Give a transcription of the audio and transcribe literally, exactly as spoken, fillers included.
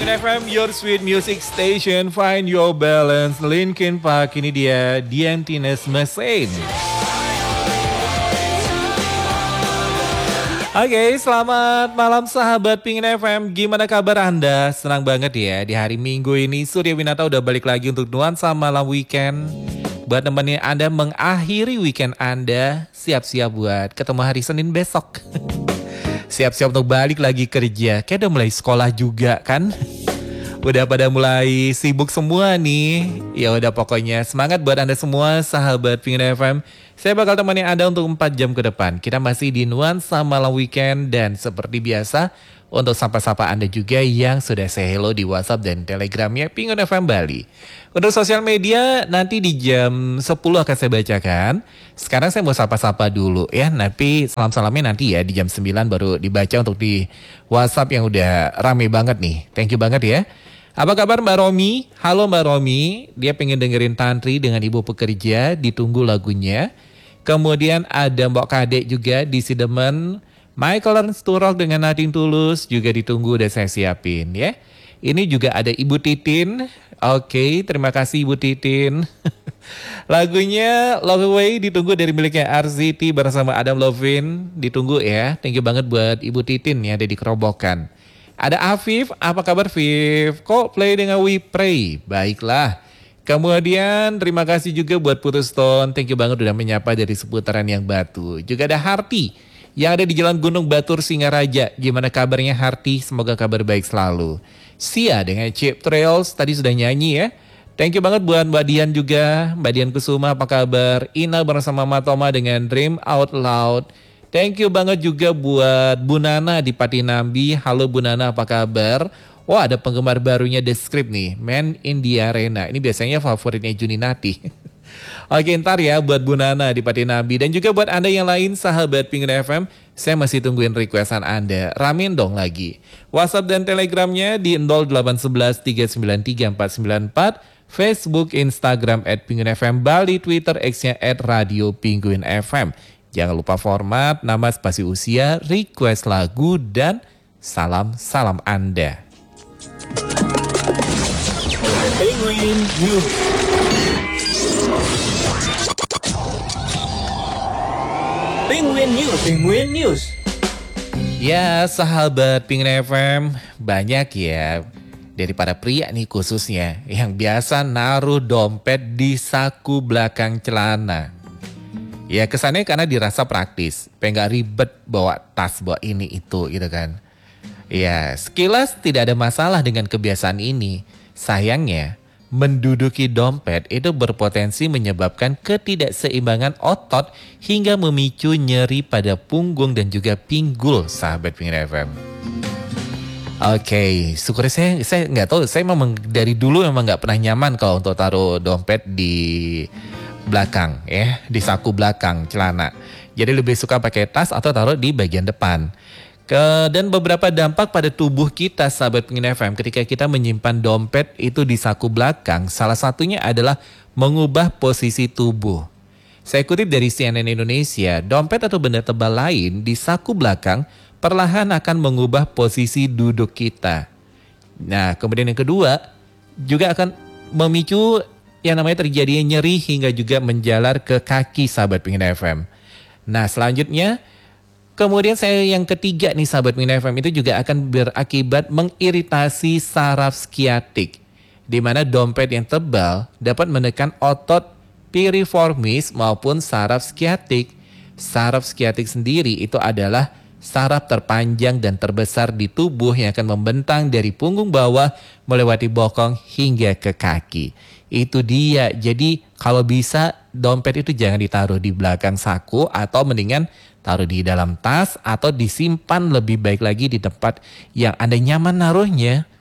Pingin F M, your sweet music station, find your balance. Linkin Park, ini dia The Emptiness Machine. Oke, okay, selamat malam sahabat Pingin F M. Gimana kabar Anda? Senang banget ya di hari Minggu ini Surya Winata udah balik lagi untuk nuansa malam weekend. Buat nemenin Anda mengakhiri weekend Anda, siap-siap buat ketemu hari Senin besok. Siap-siap untuk balik lagi kerja. Kayak udah mulai sekolah juga kan? Udah pada mulai sibuk semua nih. Ya udah pokoknya semangat buat Anda semua sahabat Pingin F M. Saya bakal temani Anda untuk empat jam ke depan. Kita masih di nuansa malam weekend dan seperti biasa untuk sapa-sapa Anda juga yang sudah say hello di WhatsApp dan Telegramnya Pingin F M Bali. Untuk sosial media nanti di jam sepuluh akan saya bacakan. Sekarang saya mau sapa-sapa dulu ya. Tapi salam-salamnya nanti ya di jam sembilan baru dibaca untuk di WhatsApp yang udah rame banget nih. Thank you banget ya. Apa kabar Mbak Romi? Halo Mbak Romi, dia pengen dengerin Tantri dengan Ibu Pekerja, ditunggu lagunya. Kemudian ada Mbok Kadek juga di Sidemen. Michael Learns to Rock dengan Nothing Tulus juga ditunggu, udah saya siapin ya. Ini juga ada Ibu Titin. Oke, terima kasih Ibu Titin. Lagunya Love Away ditunggu dari miliknya R Z T bersama Adam Levine. Ditunggu ya. Thank you banget buat Ibu Titin ya, ada di Kerobokan. Ada Afif, apa kabar Afif? Kok play dengan We Pray? Baiklah. Kemudian terima kasih juga buat Putu Stone. Thank you banget udah menyapa dari seputaran Yang Batu. Juga ada Harti yang ada di Jalan Gunung Batur Singaraja. Gimana kabarnya Harti? Semoga kabar baik selalu. Sia dengan Cheap Trails tadi sudah nyanyi ya. Thank you banget buat Mbak Dian juga. Mbak Dian Kusuma apa kabar? Ina bersama Matoma dengan Dream Out Loud. Thank you banget juga buat Bu Nana di Patinambi. Halo Bu Nana, apa kabar? Wah, ada penggemar barunya The Script nih, Man in the Arena. Ini biasanya favoritnya Juninati. Oke, ntar ya buat Bu Nana di Patinambi. Dan juga buat Anda yang lain, sahabat Pingin F M, saya masih tungguin requestan Anda. Ramin dong lagi. WhatsApp dan Telegramnya di nol delapan satu satu tiga sembilan tiga empat sembilan empat. Facebook, Instagram at Pingin F M Bali, Twitter, X-nya at Radio Pingin F M. Jangan lupa format, nama, spasi usia, request lagu, dan salam-salam Anda. Penguin News. Penguin News. Penguin News. Ya, sahabat Pingin F M, banyak ya dari para pria nih khususnya yang biasa naruh dompet di saku belakang celana. Ya kesannya karena dirasa praktis, pengen gak ribet bawa tas, bawa ini itu gitu kan. Ya sekilas tidak ada masalah dengan kebiasaan ini. Sayangnya menduduki dompet itu berpotensi menyebabkan ketidakseimbangan otot hingga memicu nyeri pada punggung dan juga pinggul sahabat Pingin F M. Oke, okay, syukur saya saya nggak tahu, saya memang dari dulu memang nggak pernah nyaman kalau untuk taruh dompet di belakang ya, di saku belakang celana. Jadi lebih suka pakai tas atau taruh di bagian depan. Ke, dan beberapa dampak pada tubuh kita sahabat Pingin F M ketika kita menyimpan dompet itu di saku belakang, salah satunya adalah mengubah posisi tubuh. Saya kutip dari C N N Indonesia, dompet atau benda tebal lain di saku belakang perlahan akan mengubah posisi duduk kita. Nah, kemudian yang kedua juga akan memicu yang namanya terjadinya nyeri hingga juga menjalar ke kaki sahabat Pingin F M. Nah selanjutnya, kemudian saya yang ketiga nih sahabat Pingin F M itu juga akan berakibat mengiritasi saraf skiatik. Di mana dompet yang tebal dapat menekan otot piriformis maupun saraf skiatik. Saraf skiatik sendiri itu adalah saraf terpanjang dan terbesar di tubuh yang akan membentang dari punggung bawah melewati bokong hingga ke kaki. Itu dia, jadi kalau bisa dompet itu jangan ditaruh di belakang saku atau mendingan taruh di dalam tas atau disimpan lebih baik lagi di tempat yang Anda nyaman naruhnya.